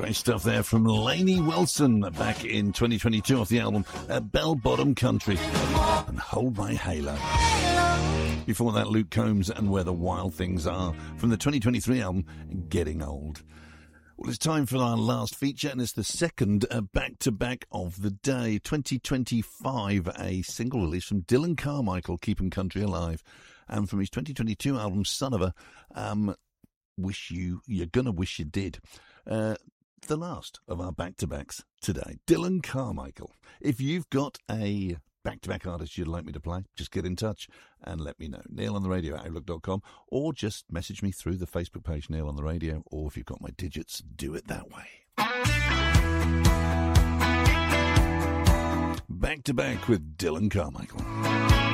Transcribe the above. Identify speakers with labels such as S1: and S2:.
S1: Great stuff there from Lainey Wilson back in 2022 off the album Bell Bottom Country and Hold My Halo. Before that, Luke Combs and Where the Wild Things Are from the 2023 album Getting Old. Well, it's time for our last feature, and it's the second back-to-back of the day. 2025, a single release from Dylan Carmichael, Keeping Country Alive, and from his 2022 album Son of a, You're Gonna Wish You Did. The last of our back-to-backs today. Dylan Carmichael. If you've got a back-to-back artist you'd like me to play, just get in touch and let me know. NeilOnTheRadio@outlook.com, or just message me through the Facebook page, Neil on the Radio, or if you've got my digits, do it that way. Back to back with Dylan Carmichael.